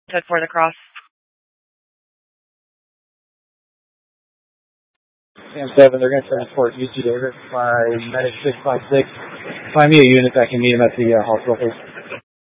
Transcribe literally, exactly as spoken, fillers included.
Head for the cross. Sam seven, they're going to transport U T Davis by Medic six five six. Find me a unit that can meet him at the uh, hospital, please.